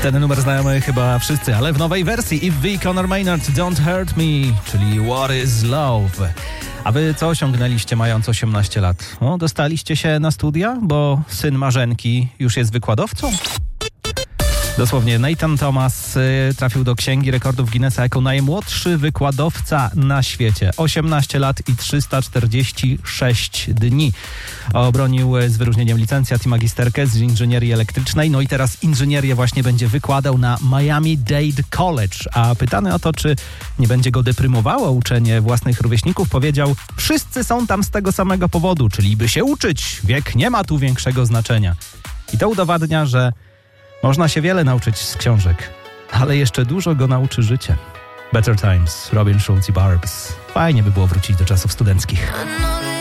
Ten numer znajomy chyba wszyscy, ale w nowej wersji Yves V. Conor Maynard, Don't Hurt Me, czyli What is Love. A wy co osiągnęliście mając 18 lat? O, dostaliście się na studia, bo syn Marzenki już jest wykładowcą? Dosłownie, Nathan Thomas trafił do Księgi Rekordów Guinnessa jako najmłodszy wykładowca na świecie. 18 lat i 346 dni. Obronił z wyróżnieniem licencjat i magisterkę z inżynierii elektrycznej. No i teraz inżynierię właśnie będzie wykładał na Miami-Dade College. A pytany o to, czy nie będzie go deprymowało uczenie własnych rówieśników, powiedział: wszyscy są tam z tego samego powodu, czyli by się uczyć. Wiek nie ma tu większego znaczenia. I to udowadnia, że można się wiele nauczyć z książek, ale jeszcze dużo go nauczy życie. Better Times, Robin Schulz i Barbs. Fajnie by było wrócić do czasów studenckich.